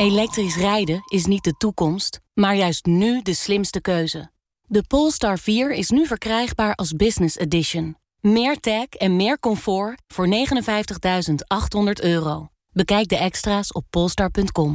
Elektrisch rijden is niet de toekomst, maar juist nu de slimste keuze. De Polestar 4 is nu verkrijgbaar als Business Edition. Meer tech en meer comfort voor €59.800. Bekijk de extra's op polestar.com.